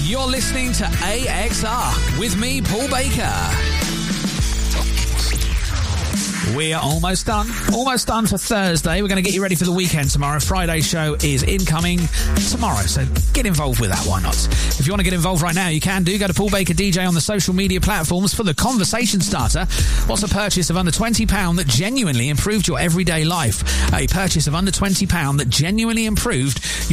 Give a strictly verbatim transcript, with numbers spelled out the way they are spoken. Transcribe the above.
You're listening to A X R with me, Paul Baker. We are almost done. Almost done for Thursday. We're going to get you ready for the weekend tomorrow. Friday's show is incoming tomorrow, so get involved with that. Why not? If you want to get involved right now, you can do. Go to Paul Baker D J on the social media platforms for the conversation starter. What's a purchase of under twenty pounds that genuinely improved your everyday life? A purchase of under twenty pounds that genuinely improved your